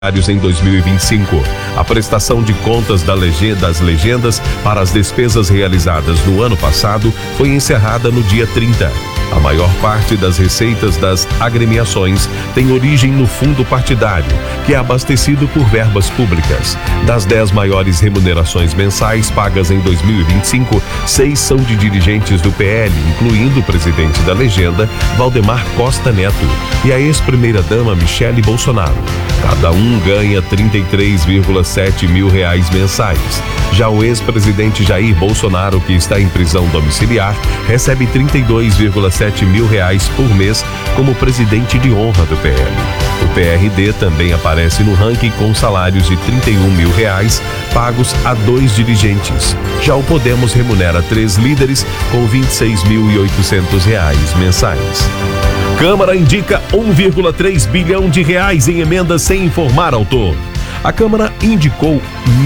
em 2025. A prestação de contas das legendas para as despesas realizadas no ano passado foi encerrada no dia 30. A maior parte das receitas das agremiações tem origem no fundo partidário, que é abastecido por verbas públicas. Das 10 maiores remunerações mensais pagas em 2025, 6 são de dirigentes do PL, incluindo o presidente da legenda, Valdemar Costa Neto, e a ex-primeira-dama Michele Bolsonaro. Cada um ganha R$ 33,7 mil mensais. Já o ex-presidente Jair Bolsonaro, que está em prisão domiciliar, recebe R$ 32,7 mil por mês como presidente de honra do PL. O PRD também aparece no ranking com salários de R$ 31 mil pagos a 2 dirigentes. Já o Podemos remunera 3 líderes com R$ 26.800 mensais. Câmara indica 1,3 bilhão de reais em emendas sem informar autor. A Câmara indicou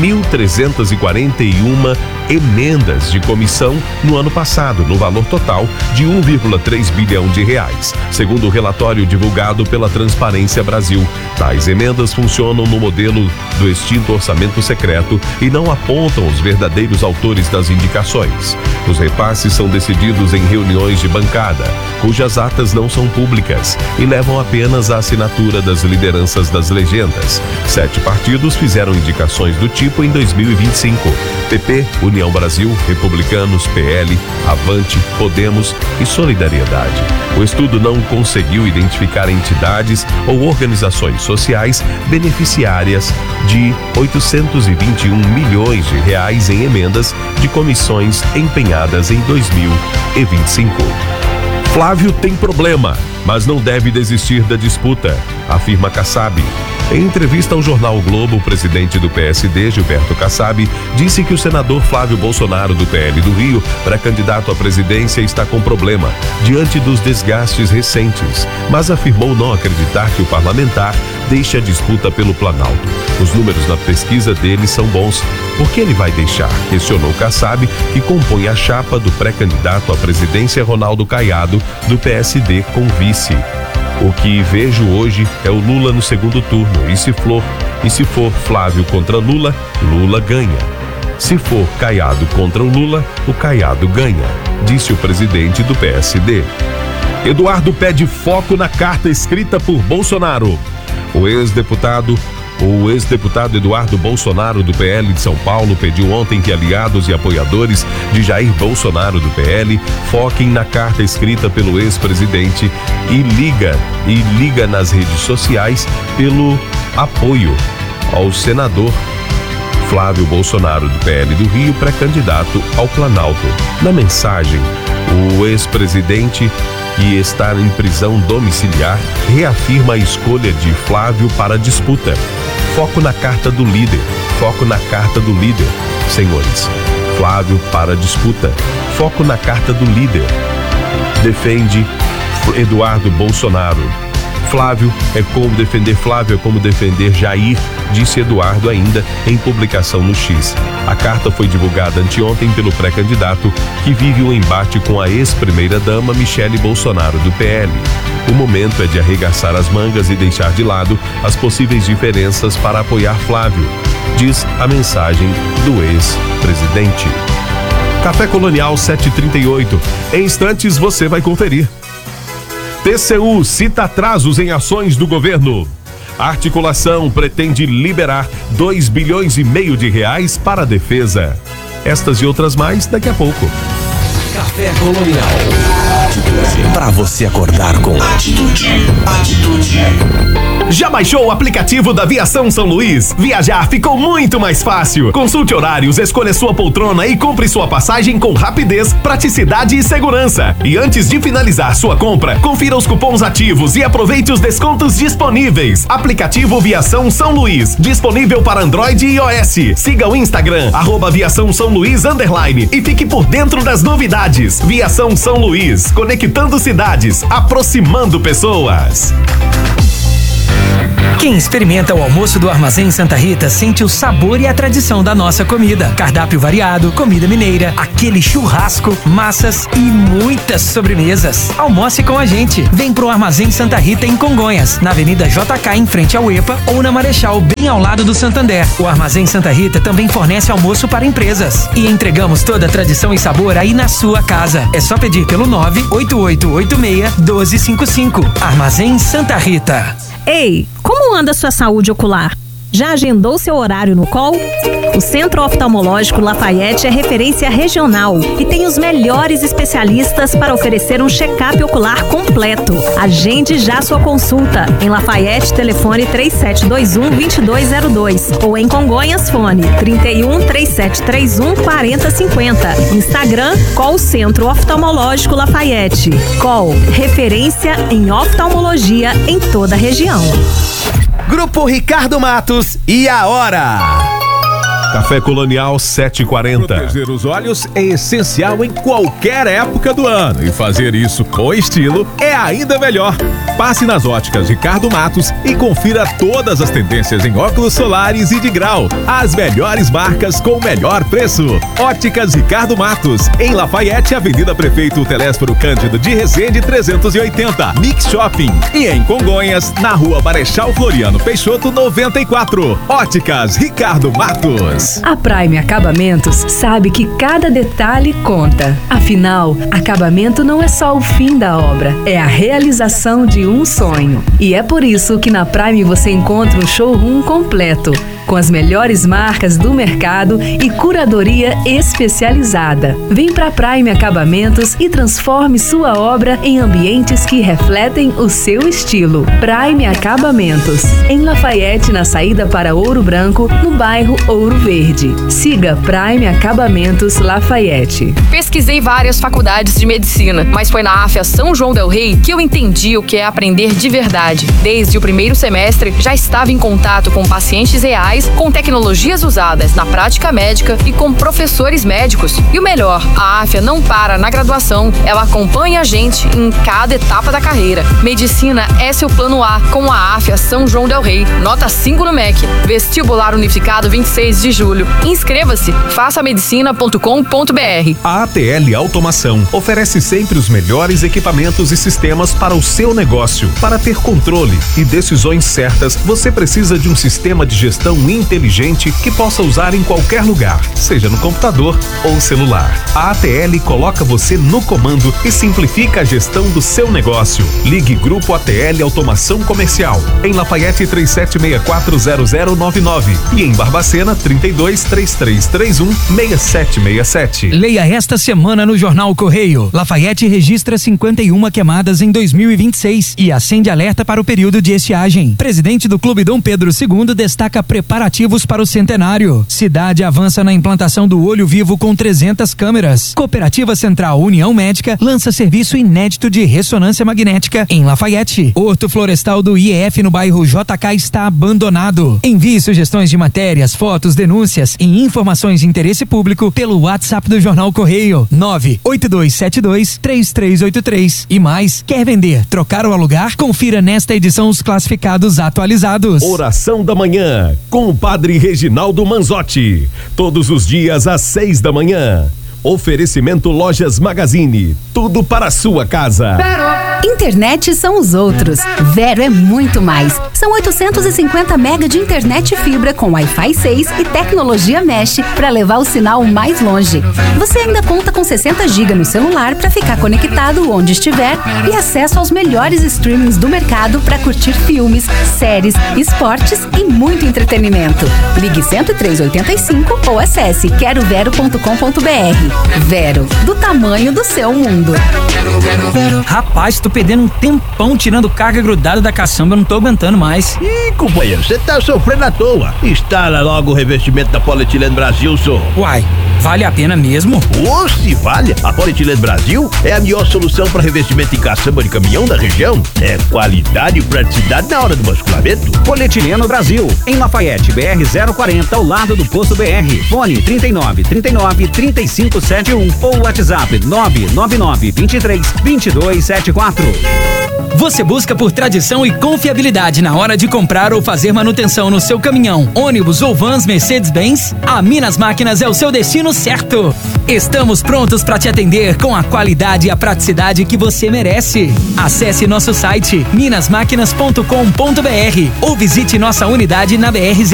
1.341 emendas de comissão no ano passado, no valor total de 1,3 bilhão de reais, segundo o relatório divulgado pela Transparência Brasil. Tais emendas funcionam no modelo do extinto orçamento secreto e não apontam os verdadeiros autores das indicações. Os repasses são decididos em reuniões de bancada, cujas atas não são públicas e levam apenas a assinatura das lideranças das legendas. 7 partidos fizeram indicações do tipo em 2025: PP, União Brasil, Republicanos, PL, Avante, Podemos e Solidariedade. O estudo não conseguiu identificar entidades ou organizações sociais beneficiárias de 821 milhões de reais em emendas de comissões empenhadas em 2025. Flávio tem problema, mas não deve desistir da disputa, afirma Kassab. Em entrevista ao jornal o Globo, o presidente do PSD, Gilberto Kassab, disse que o senador Flávio Bolsonaro, do PL do Rio, pré-candidato à presidência, está com problema diante dos desgastes recentes, mas afirmou não acreditar que o parlamentar deixe a disputa pelo Planalto. Os números na pesquisa dele são bons. Por que ele vai deixar? Questionou Kassab, que compõe a chapa do pré-candidato à presidência Ronaldo Caiado, do PSD, com vice. O que vejo hoje é o Lula no segundo turno, e se for Flávio contra Lula, Lula ganha. Se for Caiado contra o Lula, o Caiado ganha, disse o presidente do PSD. Eduardo pede foco na carta escrita por Bolsonaro. O ex-deputado Eduardo Bolsonaro, do PL de São Paulo, pediu ontem que aliados e apoiadores de Jair Bolsonaro, do PL, foquem na carta escrita pelo ex-presidente e liga nas redes sociais pelo apoio ao senador Flávio Bolsonaro, do PL do Rio, pré-candidato ao Planalto. Na mensagem, o ex-presidente, que está em prisão domiciliar, reafirma a escolha de Flávio para a disputa. Foco na carta do líder. Foco na carta do líder, senhores. Flávio para a disputa. Foco na carta do líder. Defende Eduardo Bolsonaro. Flávio é como defender Jair, disse Eduardo ainda em publicação no X. A carta foi divulgada anteontem pelo pré-candidato, que vive um embate com a ex-primeira-dama Michele Bolsonaro, do PL. O momento é de arregaçar as mangas e deixar de lado as possíveis diferenças para apoiar Flávio, diz a mensagem do ex-presidente. Café Colonial 738. Em instantes você vai conferir. TCU cita atrasos em ações do governo. A articulação pretende liberar 2,5 bilhões de reais para a defesa. Estas e outras mais daqui a pouco. Café Colonial. Para você acordar com atitude. Já baixou o aplicativo da Viação São Luís? Viajar ficou muito mais fácil. Consulte horários, escolha sua poltrona e compre sua passagem com rapidez, praticidade e segurança. E antes de finalizar sua compra, confira os cupons ativos e aproveite os descontos disponíveis. Aplicativo Viação São Luís, disponível para Android e iOS. Siga o Instagram, @Viação São Luís _ e fique por dentro das novidades. Viação São Luís, conectando cidades, aproximando pessoas. Quem experimenta o almoço do Armazém Santa Rita sente o sabor e a tradição da nossa comida. Cardápio variado, comida mineira, aquele churrasco, massas e muitas sobremesas. Almoce com a gente. Vem pro Armazém Santa Rita em Congonhas, na Avenida JK em frente ao EPA ou na Marechal, bem ao lado do Santander. O Armazém Santa Rita também fornece almoço para empresas. E entregamos toda a tradição e sabor aí na sua casa. É só pedir pelo 98886-1255. Armazém Santa Rita. Ei, como anda sua saúde ocular? Já agendou seu horário no COL? O Centro Oftalmológico Lafayette é referência regional e tem os melhores especialistas para oferecer um check-up ocular completo. Agende já sua consulta. Em Lafayette, telefone 3721-2202 ou em Congonhas, fone 31-3731-4050. Instagram, COL Centro Oftalmológico Lafayette. COL, referência em oftalmologia em toda a região. Grupo Ricardo Matos e a hora. Café Colonial 7h40. Proteger os olhos é essencial em qualquer época do ano e fazer isso com estilo é ainda melhor. Passe nas óticas Ricardo Matos e confira todas as tendências em óculos solares e de grau. As melhores marcas com o melhor preço. Óticas Ricardo Matos, em Lafayette, Avenida Prefeito Telésforo Cândido de Resende 380, Mix Shopping. E em Congonhas, na Rua Marechal Floriano Peixoto 94. Óticas Ricardo Matos. A Prime Acabamentos sabe que cada detalhe conta. Afinal, acabamento não é só o fim da obra, é a realização de um sonho. E é por isso que na Prime você encontra um showroom completo, com as melhores marcas do mercado e curadoria especializada. Vem pra Prime Acabamentos e transforme sua obra em ambientes que refletem o seu estilo. Prime Acabamentos, em Lafayette, na saída para Ouro Branco, no bairro Ouro Verde. Siga Prime Acabamentos Lafayette. Pesquisei várias faculdades de medicina, mas foi na AFIA São João del Rei que eu entendi o que é aprender de verdade. Desde o primeiro semestre, já estava em contato com pacientes reais, com tecnologias usadas na prática médica e com professores médicos. E o melhor, a AFIA não para na graduação, ela acompanha a gente em cada etapa da carreira. Medicina é seu plano A com a AFIA São João del Rei. Nota 5 no MEC. Vestibular Unificado 26 de julho. Inscreva-se, façamedicina.com.br. A ATL Automação oferece sempre os melhores equipamentos e sistemas para o seu negócio. Para ter controle e decisões certas, você precisa de um sistema de gestão inteligente que possa usar em qualquer lugar, seja no computador ou celular. A ATL coloca você no comando e simplifica a gestão do seu negócio. Ligue Grupo ATL Automação Comercial, em Lafayette 37640099 e em Barbacena 3233316767. Leia esta semana no Jornal Correio. Lafayette registra 51 queimadas em 2026 e acende alerta para o período de estiagem. Presidente do Clube Dom Pedro II destaca preparativos para o centenário. Cidade avança na implantação do olho vivo com 300 câmeras. Cooperativa Central União Médica lança serviço inédito de ressonância magnética em Lafayette. Horto Florestal do IEF no bairro JK está abandonado. Envie sugestões de matérias, fotos, denúncias e informações de interesse público pelo WhatsApp do Jornal Correio 98272-3383. E mais, quer vender, trocar ou alugar? Confira nesta edição os classificados atualizados. Oração da Manhã, com o Padre Reginaldo Manzotti. Todos os dias às 6 da manhã. Oferecimento Lojas Magazine. Tudo para a sua casa. Internet são os outros. Vero é muito mais. São 850 mega de internet fibra com Wi-Fi 6 e tecnologia Mesh para levar o sinal mais longe. Você ainda conta com 60 GB no celular para ficar conectado onde estiver e acesso aos melhores streamings do mercado para curtir filmes, séries, esportes e muito entretenimento. Ligue 10385 ou acesse querovero.com.br. Vero, do tamanho do seu mundo. Rapaz, tô perdendo um tempão tirando carga grudada da caçamba, eu não tô aguentando mais. Ih, companheiro, você tá sofrendo à toa. Instala logo o revestimento da Polietileno Brasil, senhor. Uai, Vale a pena mesmo? Se vale! A Polietileno Brasil é a melhor solução para revestimento em caçamba de caminhão da região. É qualidade e praticidade na hora do basculamento. Polietileno Brasil, em Lafayette, BR 040, ao lado do Posto BR. Fone 3939-3571 ou WhatsApp 999-23-2274. Você busca por tradição e confiabilidade na hora de comprar ou fazer manutenção no seu caminhão, ônibus ou vans Mercedes-Benz? A Minas Máquinas é o seu destino certo. Estamos prontos para te atender com a qualidade e a praticidade que você merece. Acesse nosso site minasmaquinas.com.br ou visite nossa unidade na BR